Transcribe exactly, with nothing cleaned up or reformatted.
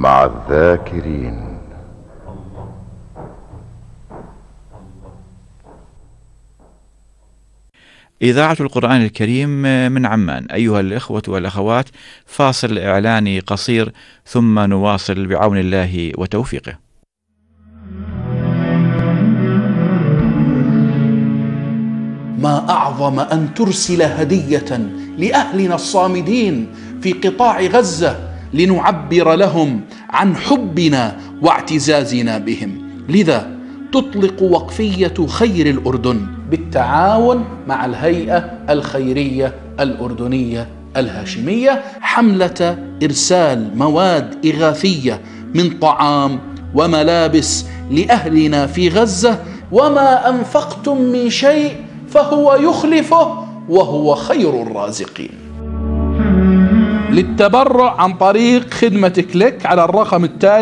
مع الذاكرين. إذاعة القرآن الكريم من عمان. أيها الإخوة والأخوات، فاصل إعلاني قصير ثم نواصل بعون الله وتوفيقه. ما أعظم أن ترسل هدية لأهلنا الصامدين في قطاع غزة لنعبر لهم عن حبنا واعتزازنا بهم. لذا تطلق وقفية خير الأردن بالتعاون مع الهيئة الخيرية الأردنية الهاشمية حملة إرسال مواد إغاثية من طعام وملابس لأهلنا في غزة. وما أنفقتم من شيء فهو يخلفه وهو خير الرازقين. للتبرع عن طريق خدمة كليك على الرقم التالي